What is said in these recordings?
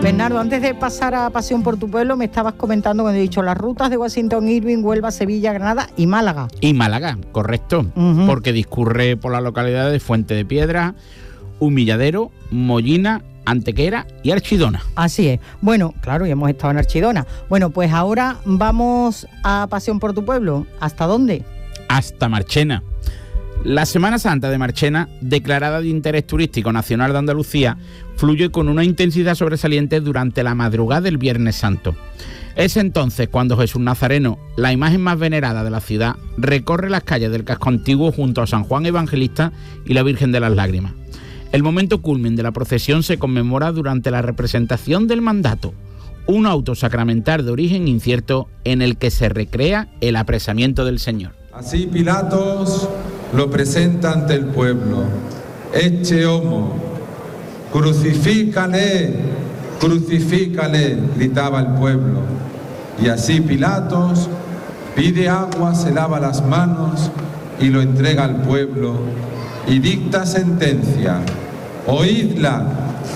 Bernardo, antes de pasar a Pasión por tu Pueblo, me estabas comentando cuando he dicho las rutas de Washington Irving, Huelva, Sevilla, Granada y Málaga. Y Málaga, correcto, porque discurre por las localidades de Fuente de Piedra, Humilladero, Mollina, Antequera y Archidona. Así es. Bueno, claro, ya hemos estado en Archidona. Bueno, pues ahora vamos a Pasión por tu Pueblo. ¿Hasta dónde? Hasta Marchena. La Semana Santa de Marchena, declarada de interés turístico nacional de Andalucía, fluye con una intensidad sobresaliente durante la madrugada del Viernes Santo. Es entonces cuando Jesús Nazareno, la imagen más venerada de la ciudad, recorre las calles del casco antiguo junto a San Juan Evangelista y la Virgen de las Lágrimas. El momento culmen de la procesión se conmemora durante la representación del mandato, un auto sacramental de origen incierto en el que se recrea el apresamiento del Señor. Así Pilatos lo presenta ante el pueblo. Ecce homo, crucifícale, crucifícale, gritaba el pueblo. Y así Pilatos pide agua, se lava las manos y lo entrega al pueblo y dicta sentencia. Oídla.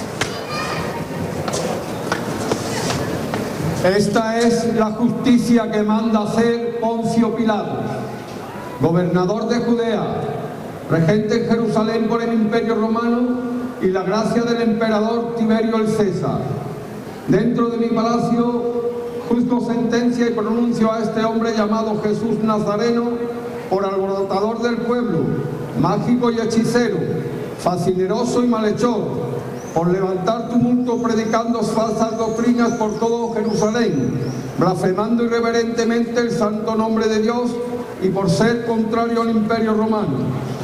Esta es la justicia que manda hacer Poncio Pilatos, gobernador de Judea, regente en Jerusalén por el Imperio Romano y la gracia del emperador Tiberio el César. Dentro de mi palacio juzgo sentencia y pronuncio a este hombre llamado Jesús Nazareno por alborotador del pueblo, mágico y hechicero, fascineroso y malhechor, por levantar tumulto predicando falsas doctrinas por todo Jerusalén, blasfemando irreverentemente el santo nombre de Dios y por ser contrario al Imperio Romano.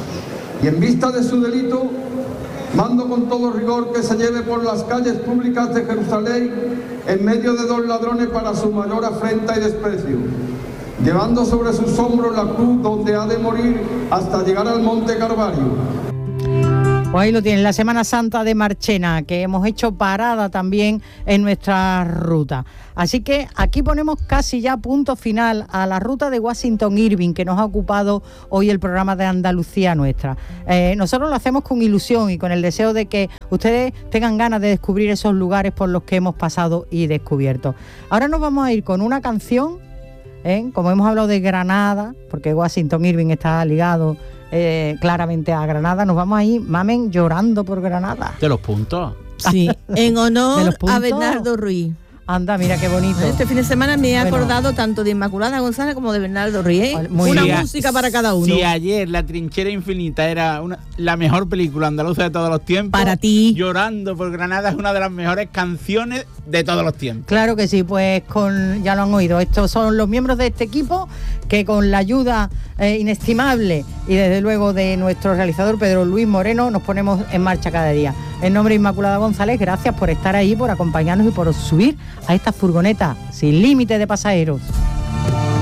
Y en vista de su delito, mando con todo rigor que se lleve por las calles públicas de Jerusalén en medio de dos ladrones para su mayor afrenta y desprecio, llevando sobre sus hombros la cruz donde ha de morir hasta llegar al monte Calvario. Pues ahí lo tienen, la Semana Santa de Marchena, que hemos hecho parada también en nuestra ruta. Así que aquí ponemos casi ya punto final a la ruta de Washington Irving, que nos ha ocupado hoy el programa de Andalucía Nuestra. Nosotros lo hacemos con ilusión y con el deseo de que ustedes tengan ganas de descubrir esos lugares por los que hemos pasado y descubierto. Ahora nos vamos a ir con una canción, como hemos hablado de Granada, porque Washington Irving está ligado claramente a Granada. Nos vamos a ir, Mamen, llorando por Granada. De los puntos. Sí, en honor a Bernardo Ruiz. Anda, mira qué bonito. Este fin de semana me he acordado tanto de Inmaculada González como de Bernardo Ruiz. Una música para cada uno. Si ayer La Trinchera Infinita era la mejor película andaluza de todos los tiempos, para ti, Llorando por Granada es una de las mejores canciones de todos los tiempos. Claro que sí, pues ya lo han oído. Estos son los miembros de este equipo que con la ayuda inestimable y desde luego de nuestro realizador Pedro Luis Moreno nos ponemos en marcha cada día. En nombre de Inmaculada González, gracias por estar ahí, por acompañarnos y por subir a esta furgoneta sin límite de pasajeros.